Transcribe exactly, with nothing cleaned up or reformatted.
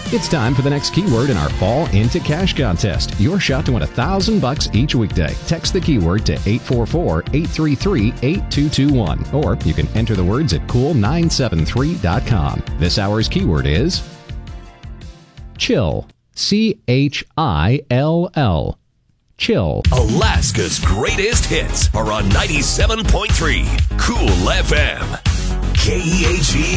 It's time for the next keyword in our Fall Into Cash contest. Your shot to win a thousand bucks each weekday. Text the keyword to eight four four, eight three three, eight two two one, or you can enter the words at cool nine seven three dot com. This hour's keyword is chill. C H I L L. Chill. Alaska's greatest hits are on ninety-seven point three Cool F M. K E A G